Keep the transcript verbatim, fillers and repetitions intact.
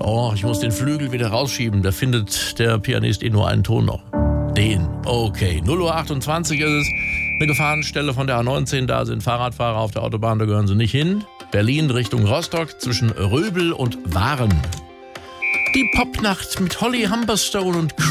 Oh, ich muss den Flügel wieder rausschieben. Da findet der Pianist eh nur einen Ton noch. Den. Okay. null Uhr achtundzwanzig ist es. Eine Gefahrenstelle von der A neunzehn. Da sind Fahrradfahrer auf der Autobahn, da gehören sie nicht hin. Berlin Richtung Rostock zwischen Röbel und Waren. Die Popnacht mit Holly Humberstone und